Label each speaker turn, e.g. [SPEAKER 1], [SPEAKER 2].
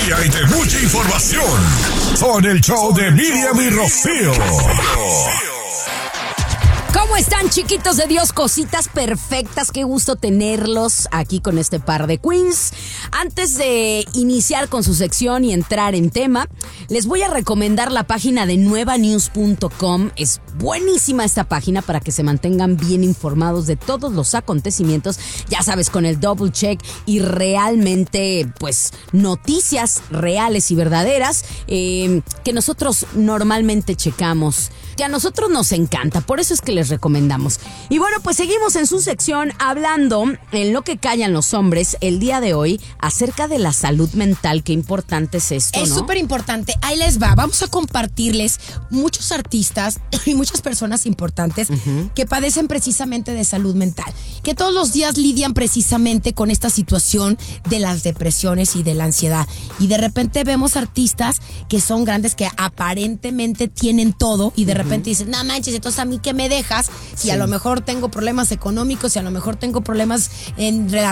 [SPEAKER 1] tecnología y de mucha información. Con el show de Miriam y Rocío.
[SPEAKER 2] ¿Cómo están, chiquitos de Dios? Cositas perfectas, qué gusto tenerlos aquí con este par de queens. Antes de iniciar con su sección y entrar en tema, les voy a recomendar la página de nuevanews.com. Es buenísima esta página para que se mantengan bien informados de todos los acontecimientos, ya sabes, con el double check y realmente, pues, noticias reales y verdaderas que nosotros normalmente checamos, que a nosotros nos encanta, por eso es que les recomendamos. Y bueno, pues seguimos en su sección hablando en lo que callan los hombres el día de hoy acerca de la salud mental. Qué importante es esto, ¿no?
[SPEAKER 3] Es súper importante. Ahí les va. Vamos a compartirles muchos artistas y muchas personas importantes que padecen precisamente de salud mental, que todos los días lidian precisamente con esta situación de las depresiones y de la ansiedad. Y de repente vemos artistas que son grandes, que aparentemente tienen todo y de repente dicen, no manches, entonces a mí ¿qué me dejas? Si a lo mejor tengo problemas económicos, si a lo mejor tengo problemas en